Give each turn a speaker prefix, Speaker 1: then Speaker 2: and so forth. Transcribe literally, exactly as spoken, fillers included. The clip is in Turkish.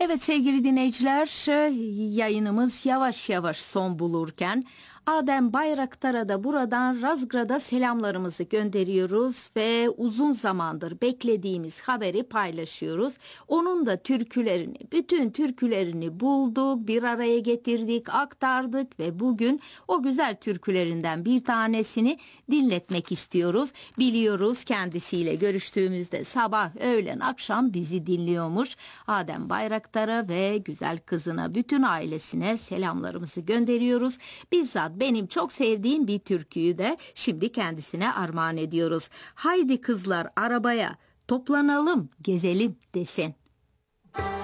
Speaker 1: Evet sevgili dinleyiciler, yayınımız yavaş yavaş son bulurken Adem Bayraktar'a da buradan Razgrad'a selamlarımızı gönderiyoruz ve uzun zamandır beklediğimiz haberi paylaşıyoruz. Onun da türkülerini, bütün türkülerini bulduk, bir araya getirdik, aktardık ve bugün o güzel türkülerinden bir tanesini dinletmek istiyoruz. Biliyoruz kendisiyle görüştüğümüzde sabah, öğlen, akşam bizi dinliyormuş. Adem Bayraktar'a ve güzel kızına, bütün ailesine selamlarımızı gönderiyoruz. Bizzat benim çok sevdiğim bir türküyü de şimdi kendisine armağan ediyoruz. Haydi kızlar arabaya, toplanalım, gezelim desin.